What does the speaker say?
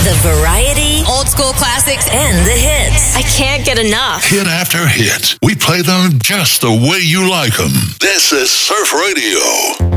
The variety, Old school classics, and the hits. I can't get enough. Hit after hit. We play them just the way you like them. This is Surf Radio.